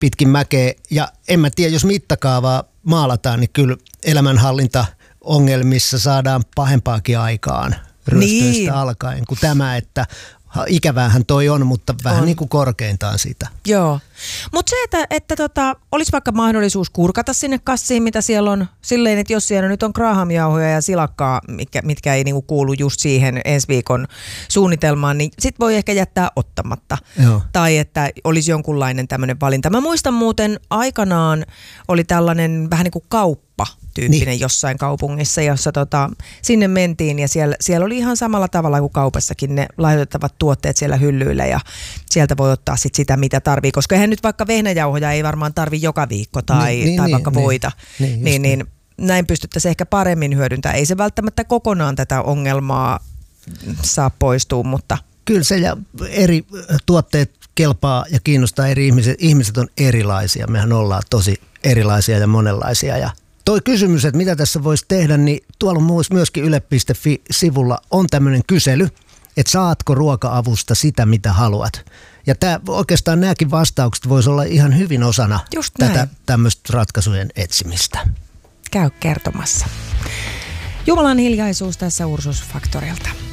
pitkin mäkeä. Ja en mä tiedä, jos mittakaavaa maalataan, niin kyllä elämänhallintaongelmissa saadaan pahempaakin aikaan ryöstöistä alkaen kuin tämä, että ikäväähän toi on, mutta vähän niin kuin korkeintaan sitä. Joo. Mutta se, että olisi vaikka mahdollisuus kurkata sinne kassiin, mitä siellä on, silleen, että jos siellä nyt on graham-jauhoja ja silakkaa, mitkä ei niinku kuulu just siihen ensi viikon suunnitelmaan, niin sit voi ehkä jättää ottamatta. Joo. Tai että olisi jonkunlainen tämmöinen valinta. Mä muistan muuten aikanaan oli tällainen vähän niin kuin kauppa-tyyppinen jossain kaupungissa, jossa sinne mentiin ja siellä oli ihan samalla tavalla kuin kaupassakin ne laitettavat tuotteet siellä hyllyillä ja sieltä voi ottaa sit sitä, mitä tarvii, koska eihän nyt vaikka vehnäjauhoja ei varmaan tarvi joka viikko tai vaikka voita, niin näin pystyttäisiin ehkä paremmin hyödyntämään. Ei se välttämättä kokonaan tätä ongelmaa saa poistua, mutta kyllä se ja eri tuotteet kelpaa ja kiinnostaa eri ihmiset. Ihmiset on erilaisia. Mehän ollaan tosi erilaisia ja monenlaisia. Ja toi kysymys, että mitä tässä voisi tehdä, niin tuolla on myöskin yle.fi-sivulla on tämmöinen kysely, että saatko ruoka-avusta sitä, mitä haluat. Ja oikeastaan nämäkin vastaukset voisi olla ihan hyvin osana tätä tämmöistä ratkaisujen etsimistä. Käy kertomassa. Jumalan hiljaisuus tässä Ursus Faktorilta.